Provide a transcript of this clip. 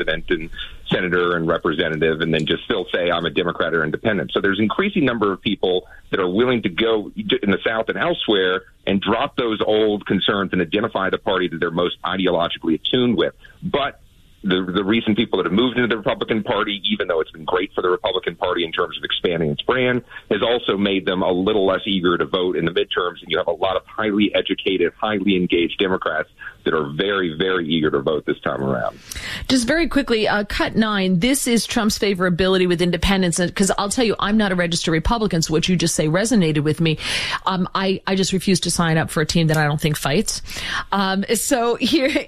president and senator and representative, and then just still say, I'm a Democrat or independent. So there's an increasing number of people that are willing to go in the South and elsewhere and drop those old concerns and identify the party that they're most ideologically attuned with. But the recent people that have moved into the Republican Party, even though it's been great for the Republican Party in terms of expanding its brand, has also made them a little less eager to vote in the midterms. And you have a lot of highly educated, highly engaged Democrats that are very, very eager to vote this time around. Just very quickly, cut 9, this is Trump's favorability with independents. Because I'll tell you, I'm not a registered Republican, so what you just say resonated with me. I just refuse to sign up for a team that I don't think fights. So here